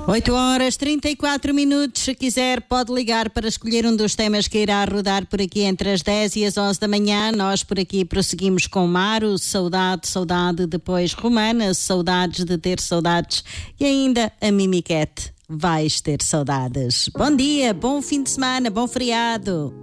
8h34. Se quiser, pode ligar para escolher um dos temas que irá rodar por aqui entre as 10 e as 11 da manhã. Nós por aqui prosseguimos com Maro, saudade, saudade, depois Romana, saudades de ter saudades, e ainda a Mimiquete, vais ter saudades. Bom dia, bom fim de semana, bom feriado.